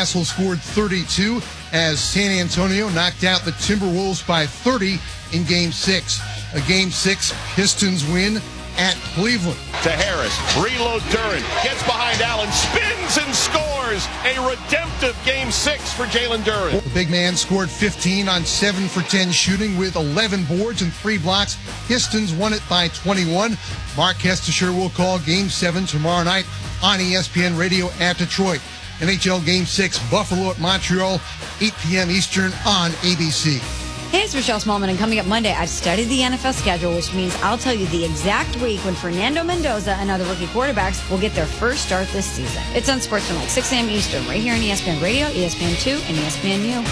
Newcastle scored 32 as San Antonio knocked out the Timberwolves by 30 in Game 6. A Game 6 Pistons win at Cleveland. To Harris, reloads Duren, gets behind Allen, spins and scores. A redemptive Game 6 for Jalen Duren. The big man scored 15 on 7 for 10 shooting with 11 boards and 3 blocks. Pistons won it by 21. Mark Hestisher will call Game 7 tomorrow night on ESPN Radio at Detroit. NHL Game 6, Buffalo at Montreal, 8 p.m. Eastern on ABC. Hey, it's Rochelle Smallman, and coming up Monday, I've studied the NFL schedule, which means I'll tell you the exact week when Fernando Mendoza and other rookie quarterbacks will get their first start this season. It's on Sportsman, like 6 a.m. Eastern, right here on ESPN Radio, ESPN2, and ESPNU.